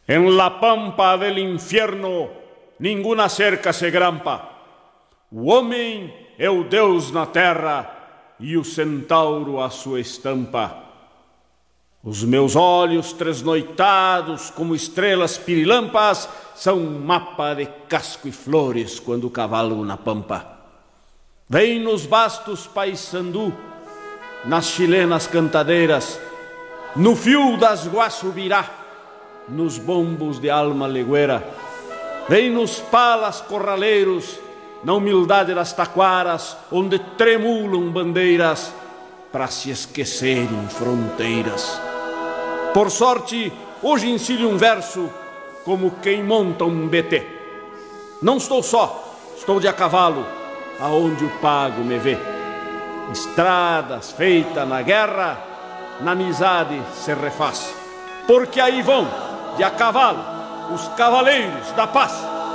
En la pampa del infierno, ninguna cerca se grampa. O homem é o Deus na terra e o centauro a sua estampa. Os meus olhos tresnoitados como estrelas pirilampas são um mapa de casco e flores quando cavalgo na pampa. Vem nos bastos paisandu, nas chilenas cantadeiras, no fio das guaçubirá, nos bombos de alma legüera. Vem nos palas corraleiros, na humildade das taquaras, onde tremulam bandeiras para se esquecerem fronteiras. Por sorte, hoje ensino um verso como quem monta um BT. Não estou só, estou de a cavalo, aonde o pago me vê. Estradas feitas na guerra, na amizade se refaz. Porque aí vão, de a cavalo, os cavaleiros da paz.